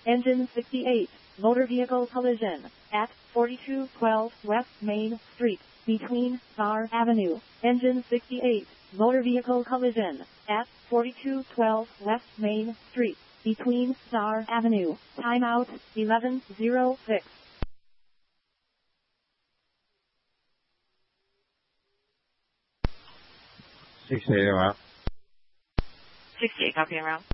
Engine 68, motor vehicle collision, at 4212 West Main Street, between Star Avenue. Engine 68, motor vehicle collision, at 4212 West Main Street, between Star Avenue. Timeout, 11:06. 68 en route. 68, copy en route.